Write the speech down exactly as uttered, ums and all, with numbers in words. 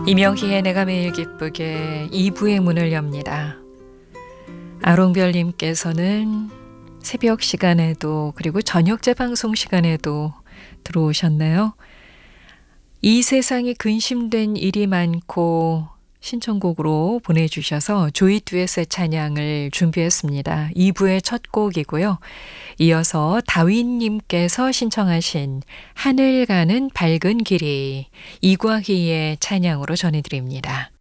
이명희의 내가 매일 기쁘게 이 부의 문을 엽니다. 아롱별님께서는 새벽 시간에도 그리고 저녁 재방송 시간에도 들어오셨나요? 이 세상에 근심된 일이 많고 신청곡으로 보내주셔서 조이 듀엣의 찬양을 준비했습니다. 이 부의 첫 곡이고요. 이어서 다윈님께서 신청하신 하늘 가는 밝은 길이 이과희의 찬양으로 전해드립니다.